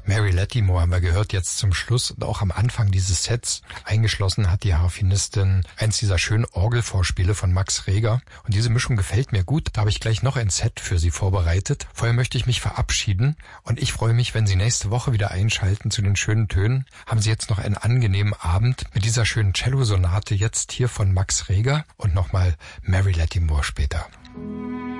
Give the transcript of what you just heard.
Mary Lattimore haben wir gehört, jetzt zum Schluss und auch am Anfang dieses Sets. Eingeschlossen hat die Harfenistin eins dieser schönen Orgelvorspiele von Max Reger. Und diese Mischung gefällt mir gut. Da habe ich gleich noch ein Set für Sie vorbereitet. Vorher möchte ich mich verabschieden und ich freue mich, wenn Sie nächste Woche wieder einschalten zu den schönen Tönen. Haben Sie jetzt noch einen angenehmen Abend mit dieser schönen Cello-Sonate jetzt hier von Max Reger und nochmal Mary Lattimore später.